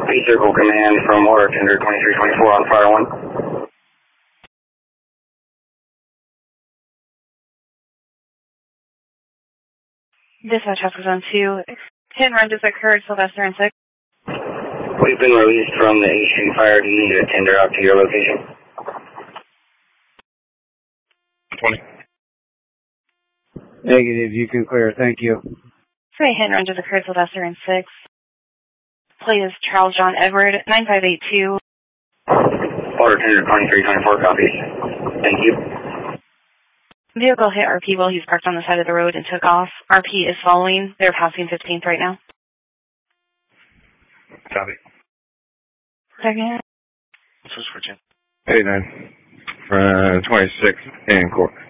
Copy, Circle Command from Water Tender 2324 on Fire 1. Dispatch Hospital Zone 2. Hit and run just occurred, Sylvester and 6. We've been released from the H Street Fire. Do you need a tender out to your location? 20. Negative, you can clear. Thank you. Say hit and run just occurred, Sylvester and 6. Plate is Charles John Edward, 9582. Water Tender 2324 copies. Thank you. Vehicle hit RP while he's parked on the side of the road and took off. RP is following. They're passing 15th right now. Copy. Second. This is Virginia. 89. 26 in court.